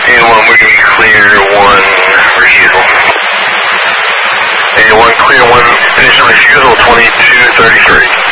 A1, we're going to clear 1 refusal. A1, clear 1, finish refusal 2233.